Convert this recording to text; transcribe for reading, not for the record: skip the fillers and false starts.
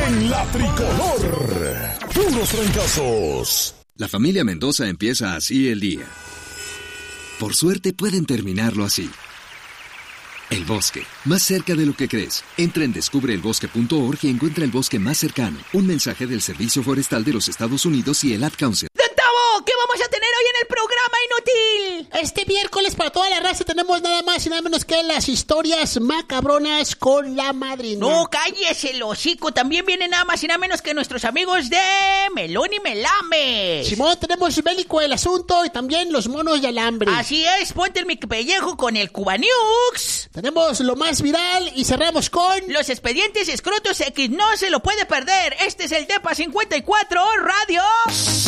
en la tricolor. Puros fracasos. La familia Mendoza empieza así el día. Por suerte pueden terminarlo así. El bosque, más cerca de lo que crees. Entra en descubreelbosque.org y encuentra el bosque más cercano. Un mensaje del Servicio Forestal de los Estados Unidos y el Ad Council. ¡Don Tavo! ¿Qué vamos a tener hoy en el programa, inútil? Este miércoles para toda la raza tenemos nada más y nada menos que las historias macabronas con la madrina. No, cállese el hocico. También viene nada más y nada menos que nuestros amigos de Melón y Melames. Simón, tenemos bélico el asunto y también los monos de alambre. Así es, ponte el mi pellejo con el Cubanux. Tenemos lo más viral y cerramos con... Los expedientes escrotos X, no se lo puede perder. Este es el DEPA 54 Radio.